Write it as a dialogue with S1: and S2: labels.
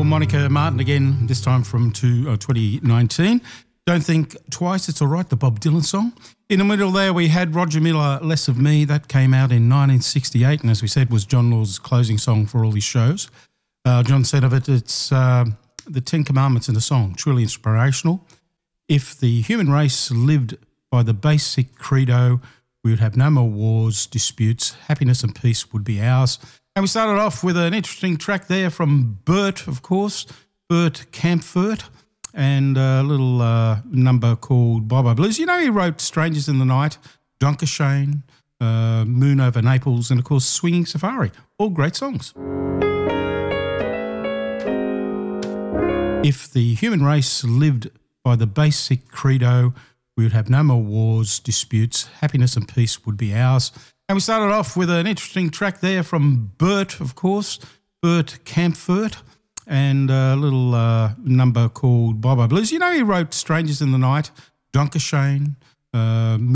S1: Monica Martin again, this time from 2019. Don't Think Twice, It's All Right, the Bob Dylan song. In the middle there we had Roger Miller, Less of Me. That came out in 1968 and as we said was John Law's closing song for all his shows. John said of it, it's the 10 Commandments in the song, truly inspirational. If the human race lived by the basic credo, we would have no more wars, disputes, happiness and peace would be ours. And we started off with an interesting track there from Bert, of course, Bert Kaempfert, and a little number called Bye Bye Blues. You know, he wrote Strangers in the Night, Donkershane, Moon Over Naples, and of course Swinging Safari. All great songs. If the human race lived by the basic credo, we would have no more wars, disputes, happiness and peace would be ours. And we started off with an interesting track there from Bert, of course, Bert Kaempfert, and a little number called Bye Bye Blues. You know, he wrote Strangers in the Night, Donkershane,